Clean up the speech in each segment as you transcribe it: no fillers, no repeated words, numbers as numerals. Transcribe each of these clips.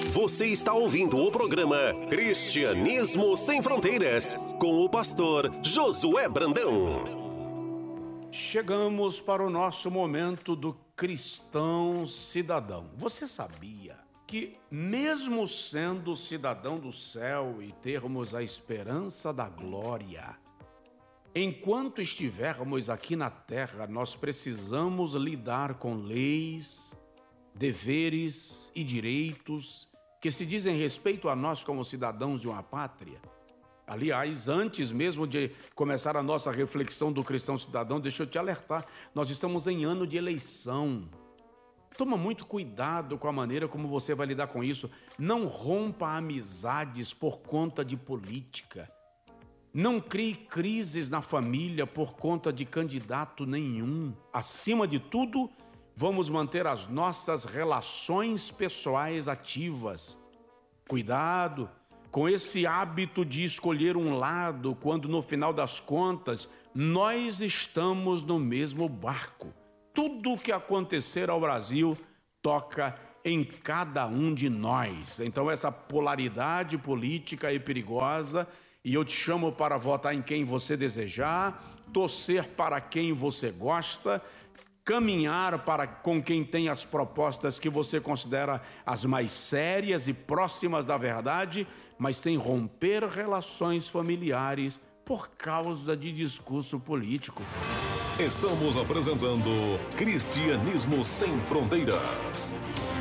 Você está ouvindo o programa Cristianismo Sem Fronteiras, com o pastor Josué Brandão. Chegamos para o nosso momento do cristão cidadão. Você sabia que, mesmo sendo cidadão do céu e termos a esperança da glória, enquanto estivermos aqui na terra, nós precisamos lidar com leis, deveres e direitos que se dizem respeito a nós como cidadãos de uma pátria? Aliás, antes mesmo de começar a nossa reflexão do cristão cidadão, deixa eu te alertar, nós estamos em ano de eleição. Toma muito cuidado com a maneira como você vai lidar com isso. Não rompa amizades por conta de política. Não crie crises na família por conta de candidato nenhum. Acima de tudo, vamos manter as nossas relações pessoais ativas. Cuidado com esse hábito de escolher um lado, quando no final das contas nós estamos no mesmo barco. Tudo o que acontecer ao Brasil toca em cada um de nós. Então essa polaridade política é perigosa e eu te chamo para votar em quem você desejar, torcer para quem você gosta, caminhar com quem tem as propostas que você considera as mais sérias e próximas da verdade, mas sem romper relações familiares por causa de discurso político. Estamos apresentando Cristianismo Sem Fronteiras.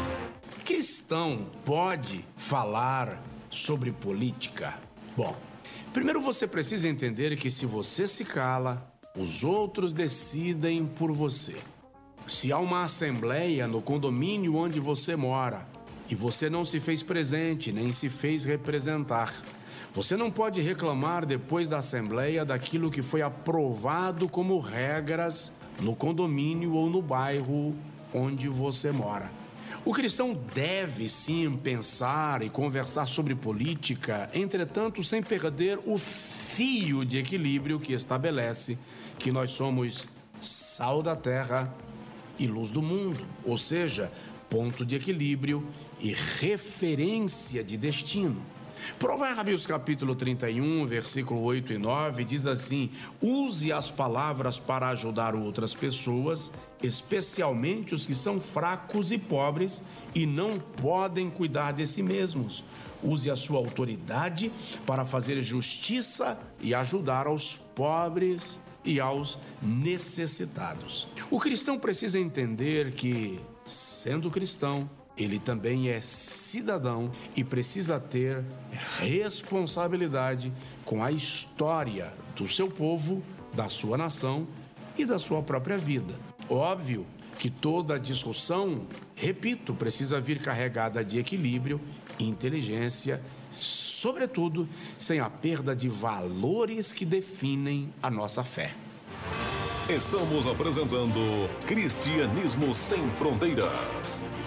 Cristão pode falar sobre política? Bom, primeiro você precisa entender que se você se cala, os outros decidem por você. Se há uma assembleia no condomínio onde você mora e você não se fez presente, nem se fez representar, você não pode reclamar depois da assembleia daquilo que foi aprovado como regras no condomínio ou no bairro onde você mora. O cristão deve sim pensar e conversar sobre política, entretanto sem perder o fio de equilíbrio que estabelece que nós somos sal da terra e luz do mundo, ou seja, ponto de equilíbrio e referência de destino. Provérbios capítulo 31, versículo 8 e 9 diz assim: use as palavras para ajudar outras pessoas, especialmente os que são fracos e pobres e não podem cuidar de si mesmos. Use a sua autoridade para fazer justiça e ajudar aos pobres e aos necessitados. O cristão precisa entender que, sendo cristão, ele também é cidadão e precisa ter responsabilidade com a história do seu povo, da sua nação e da sua própria vida. Óbvio que toda discussão, repito, precisa vir carregada de equilíbrio e inteligência, sobretudo sem a perda de valores que definem a nossa fé. Estamos apresentando Cristianismo Sem Fronteiras.